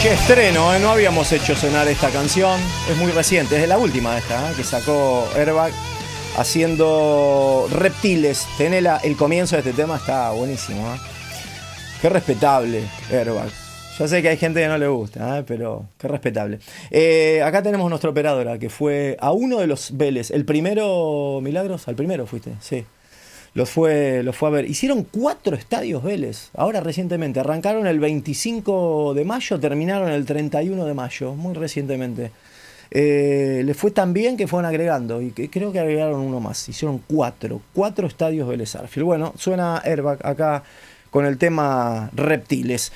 Qué estreno, ¿eh? No habíamos hecho sonar esta canción. Es muy reciente, es de la última esta, que sacó Airbag haciendo Reptiles. El comienzo de este tema está buenísimo, ¿eh? Qué respetable Airbag. Ya sé que hay gente que no le gusta, pero qué respetable. Acá tenemos nuestra operadora que fue a uno de los Vélez. El primero, Milagros, al primero fuiste, sí. Lo fue a ver. Hicieron 4 estadios Vélez, ahora recientemente. Arrancaron el 25 de mayo, terminaron el 31 de mayo, muy recientemente. Les fue tan bien que fueron agregando, y creo que agregaron uno más. Hicieron 4 estadios Vélez Sarsfield. Bueno, suena Airbag acá con el tema Reptiles.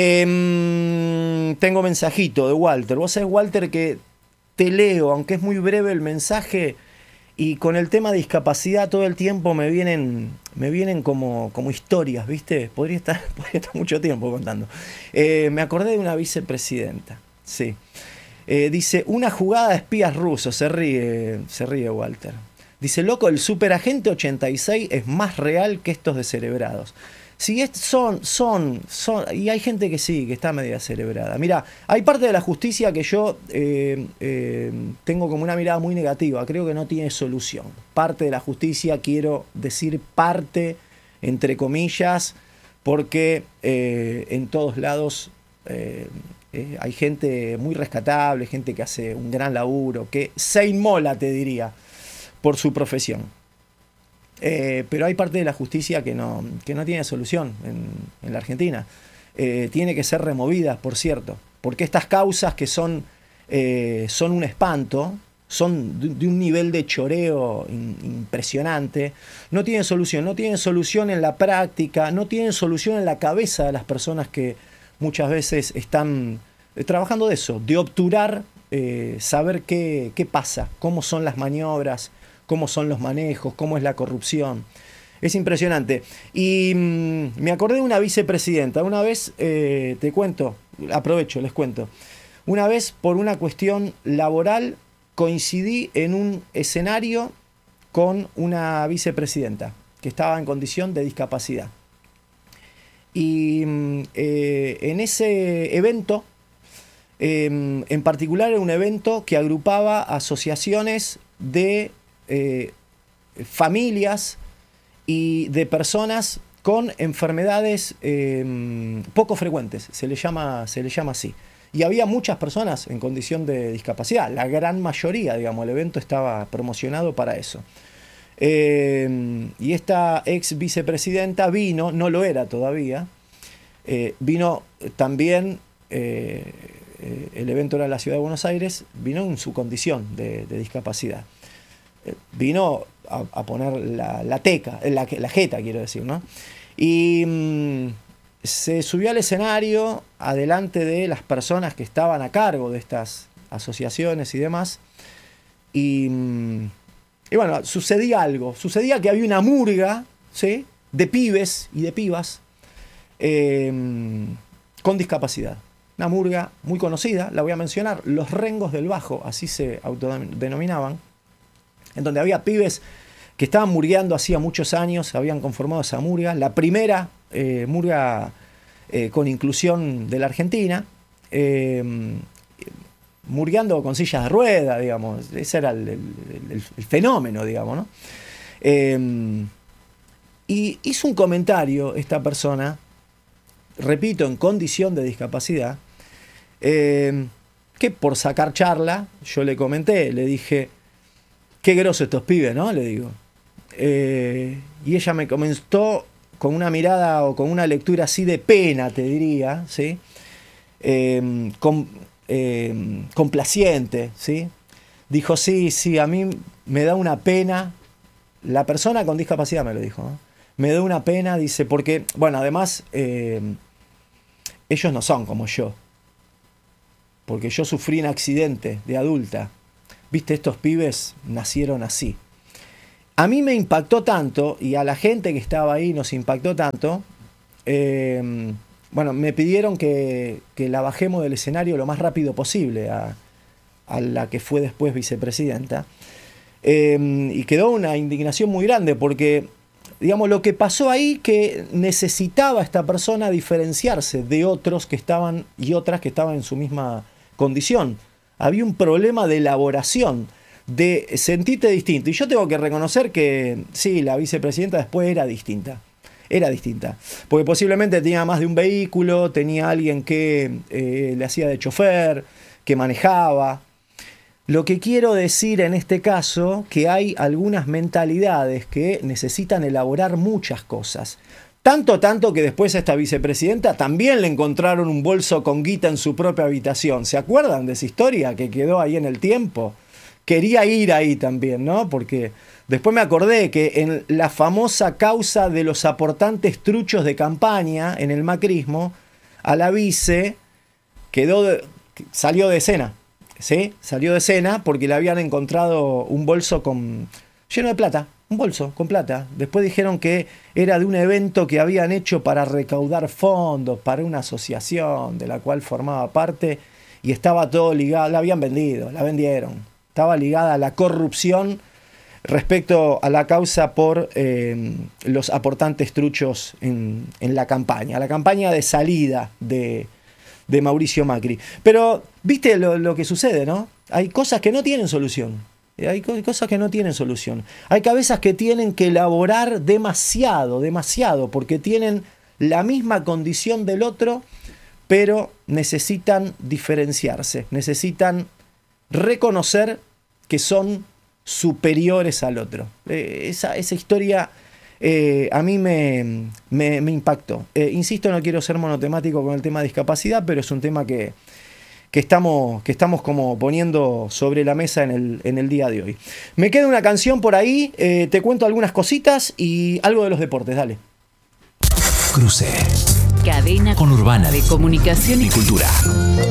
Tengo mensajito de Walter. Vos sabés, Walter, que te leo, aunque es muy breve el mensaje. Y con el tema de discapacidad todo el tiempo me vienen como historias, ¿viste? Podría estar mucho tiempo contando. Me acordé de una vicepresidenta, sí. Dice, una jugada de espías rusos, se ríe Walter. Dice, loco, el superagente 86 es más real que estos descerebrados. Sí, son, y hay gente que sí, que está media cerebrada. Mira, hay parte de la justicia que yo tengo como una mirada muy negativa, creo que no tiene solución. Parte de la justicia, quiero decir parte, entre comillas, porque en todos lados hay gente muy rescatable, gente que hace un gran laburo, que se inmola, te diría, por su profesión. Pero hay parte de la justicia que no tiene solución en la Argentina. Tiene que ser removida, por cierto, porque estas causas que son un espanto, son de un nivel de choreo impresionante, no tienen solución en la práctica, no tienen solución en la cabeza de las personas que muchas veces están trabajando de eso, de obturar, saber qué pasa, cómo son las maniobras, cómo son los manejos, cómo es la corrupción. Es impresionante. Y me acordé de una vicepresidenta. Una vez, te cuento, aprovecho, les cuento. Una vez, por una cuestión laboral, coincidí en un escenario con una vicepresidenta que estaba en condición de discapacidad. Y en ese evento, en particular era un evento que agrupaba asociaciones de familias y de personas con enfermedades poco frecuentes, se le llama así. Y había muchas personas en condición de discapacidad, la gran mayoría, digamos, el evento estaba promocionado para eso. Y esta ex vicepresidenta vino, no lo era todavía, vino también, el evento era en la ciudad de Buenos Aires, vino en su condición de discapacidad. Vino a poner la jeta, quiero decir, ¿no? Y se subió al escenario adelante de las personas que estaban a cargo de estas asociaciones y demás. Y bueno, sucedía que había una murga, ¿sí?, de pibes y de pibas con discapacidad. Una murga muy conocida, la voy a mencionar, Los Rengos del Bajo, así se autodenominaban, en donde había pibes que estaban murgueando hacía muchos años, habían conformado esa murga, la primera murga con inclusión de la Argentina, murgueando con sillas de rueda, digamos, ese era el fenómeno, digamos, ¿no? Y hizo un comentario esta persona, repito, en condición de discapacidad, que por sacar charla, yo le comenté, le dije, qué grosos estos pibes, ¿no? Le digo. Y ella me comentó con una mirada o con una lectura así de pena, te diría, ¿sí? Complaciente, ¿sí? Dijo, sí, a mí me da una pena. La persona con discapacidad me lo dijo, ¿no? Me da una pena, dice, porque, bueno, además, ellos no son como yo. Porque yo sufrí un accidente de adulta. Viste, estos pibes nacieron así. A mí me impactó tanto, y a la gente que estaba ahí nos impactó tanto, bueno, me pidieron que la bajemos del escenario lo más rápido posible a la que fue después vicepresidenta. Y quedó una indignación muy grande, porque digamos, lo que pasó ahí, que necesitaba esta persona diferenciarse de otros que estaban y otras que estaban en su misma condición. Había un problema de elaboración, de sentirte distinto. Y yo tengo que reconocer que sí, la vicepresidenta después era distinta. Era distinta. Porque posiblemente tenía más de un vehículo, tenía alguien que le hacía de chofer, que manejaba. Lo que quiero decir en este caso, que hay algunas mentalidades que necesitan elaborar muchas cosas. Tanto que después a esta vicepresidenta también le encontraron un bolso con guita en su propia habitación. ¿Se acuerdan de esa historia que quedó ahí en el tiempo? Quería ir ahí también, ¿no? Porque después me acordé que en la famosa causa de los aportantes truchos de campaña en el macrismo, a la vice salió de escena. ¿Sí? Salió de escena porque le habían encontrado un bolso lleno de plata. Un bolso con plata. Después dijeron que era de un evento que habían hecho para recaudar fondos para una asociación de la cual formaba parte y estaba todo ligado. La habían vendido, la vendieron. Estaba ligada a la corrupción respecto a la causa por los aportantes truchos en la campaña de salida de Mauricio Macri. Pero, viste lo que sucede, ¿no? Hay cosas que no tienen solución. Hay cosas que no tienen solución. Hay cabezas que tienen que elaborar demasiado, porque tienen la misma condición del otro, pero necesitan diferenciarse, necesitan reconocer que son superiores al otro. Esa historia a mí me impactó. Insisto, no quiero ser monotemático con el tema de discapacidad, pero es un tema que estamos como poniendo sobre la mesa en el día de hoy. Me queda una canción por ahí, te cuento algunas cositas y algo de los deportes, dale. Cruce. Cadena Conurbana de comunicación y cultura.